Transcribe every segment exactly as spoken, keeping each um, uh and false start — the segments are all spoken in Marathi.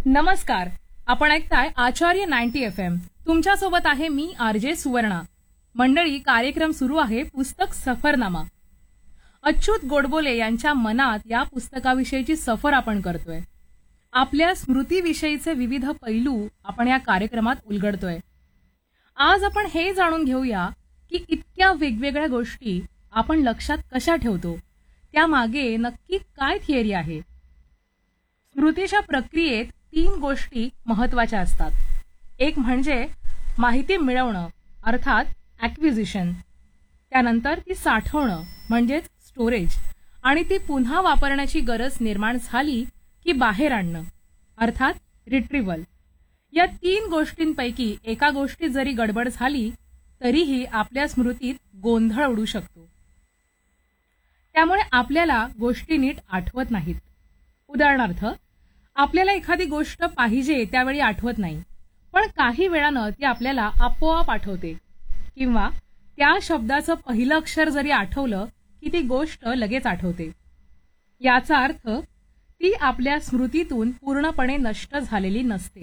नमस्कार. आपण ऐकताय आचार्य नाईन्टी एफ एम. तुमच्या सोबत आहे मी आरजे सुवर्णा. मंडळी, कार्यक्रम सुरू आहे पुस्तक सफरनामा. अच्युत गोडबोले यांच्या मनात या पुस्तकाविषयीची सफर आपण करतोय. आपल्या स्मृतीविषयीचे विविध पैलू आपण या कार्यक्रमात उलगडतोय. आज आपण हे जाणून घेऊया की इतक्या वेगवेगळ्या गोष्टी आपण लक्षात कशा ठेवतो, त्यामागे नक्की काय थिअरी आहे. स्मृतीच्या प्रक्रियेत तीन गोष्टी महत्वाच्या असतात. एक म्हणजे माहिती मिळवणं अर्थात ॲक्विजिशन, त्यानंतर ती साठवणं म्हणजेच स्टोरेज, आणि ती पुन्हा वापरण्याची गरज निर्माण झाली की बाहेर आणणं अर्थात रिट्रीव्हल. या तीन गोष्टींपैकी एका गोष्टीत जरी गडबड झाली तरीही आपल्या स्मृतीत गोंधळ उडू शकतो. त्यामुळे आपल्याला गोष्टी नीट आठवत नाहीत. उदाहरणार्थ, आपल्याला एखादी गोष्ट पाहिजे त्यावेळी आठवत नाही, पण काही वेळानं ती आपल्याला आपोआप आठवते, किंवा त्या शब्दाचं पहिलं अक्षर जरी आठवलं की ती गोष्ट लगेच आठवते. याचा अर्थ ती आपल्या स्मृतीतून पूर्णपणे नष्ट झालेली नसते.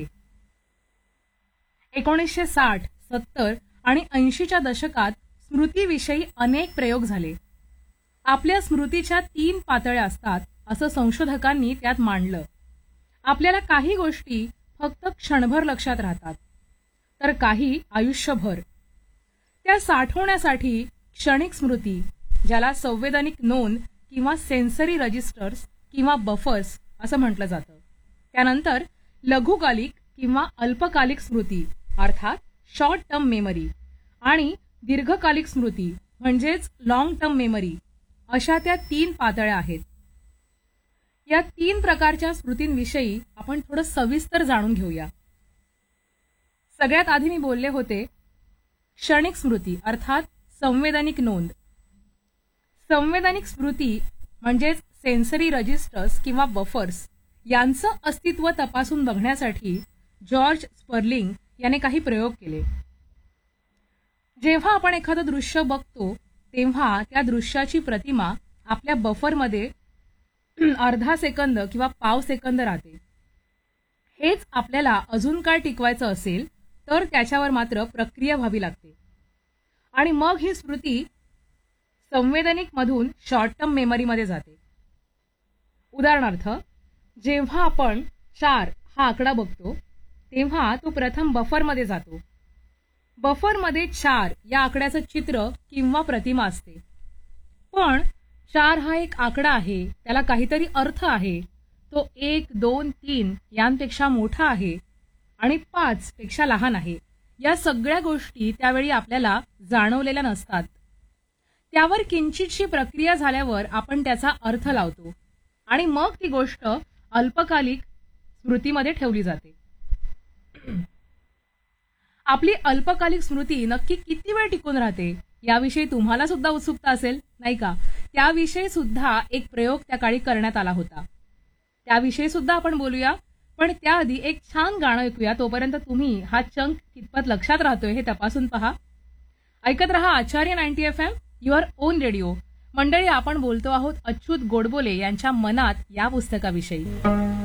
एकोणीसशे साठ, सत्तर आणि ऐंशीच्या दशकात स्मृतीविषयी अनेक प्रयोग झाले. आपल्या स्मृतीच्या तीन पातळ्या असतात असं संशोधकांनी त्यात मांडलं. आपल्याला काही गोष्टी फक्त क्षणभर लक्षात राहतात, तर काही आयुष्यभर. त्या साठवण्यासाठी क्षणिक स्मृती, ज्याला संवेदनिक नोंद किंवा सेन्सरी रजिस्टर्स किंवा बफर्स असं म्हटलं जातं. त्यानंतर लघुकालिक किंवा अल्पकालिक स्मृती अर्थात शॉर्ट टर्म मेमरी, आणि दीर्घकालिक स्मृती म्हणजेच लॉंग टर्म मेमरी, अशा त्या तीन पातळ्या आहेत. या तीन प्रकारच्या स्मृतींविषयी आपण थोडं सविस्तर जाणून घेऊया. सगळ्यात आधी मी बोलले होते क्षणिक स्मृती अर्थात संवेदनिक नोंद. संवेदनिक स्मृती म्हणजेच सेन्सरी रजिस्टर्स किंवा बफर्स यांचं अस्तित्व तपासून बघण्यासाठी जॉर्ज स्पर्लिंग याने काही प्रयोग केले. जेव्हा आपण एखादं दृश्य बघतो तेव्हा त्या दृश्याची प्रतिमा आपल्या बफरमध्ये अर्धा सेकंद किंवा पाव सेकंद राहते. हेच आपल्याला अजून काय टिकवायचं असेल तर त्याच्यावर मात्र प्रक्रिया व्हावी लागते, आणि मग ही स्मृती संवेदनिक मधून शॉर्ट टर्म मेमरीमध्ये जाते. उदाहरणार्थ, जेव्हा आपण चार हा आकडा बघतो तेव्हा तो प्रथम बफरमध्ये जातो. बफरमध्ये चार या आकड्याचं चित्र किंवा प्रतिमा असते. पण चार हा एक आकडा आहे, त्याला काहीतरी अर्थ आहे. तो एक, दोन, तीन यांपेक्षा मोठा आहे आणि पाच पेक्षा लहान आहे. या सगळ्या गोष्टी त्यावेळी आपल्याला जाणवलेल्या नसतात. त्यावर किंचितशी प्रक्रिया झाल्यावर आपण त्याचा अर्थ लावतो आणि मग ती गोष्ट अल्पकालिक स्मृतीमध्ये ठेवली जाते. आपली अल्पकालिक स्मृती नक्की किती वेळ टिकून राहते याविषयी तुम्हाला सुद्धा उत्सुकता असेल, नाही का? त्याविषयी सुद्धा एक प्रयोग त्या काळी करण्यात आला होता. त्याविषयी सुद्धा आपण बोलूया, पण त्याआधी एक छान गाणं ऐकूया. तोपर्यंत तुम्ही हा चंक कितपत लक्षात राहतोय हे तपासून पहा. ऐकत रहा आचार्य ninety F M, your on radio. मंडळी, आपण बोलतो आहोत अच्युत गोडबोले यांच्या मनात या पुस्तकाविषयी.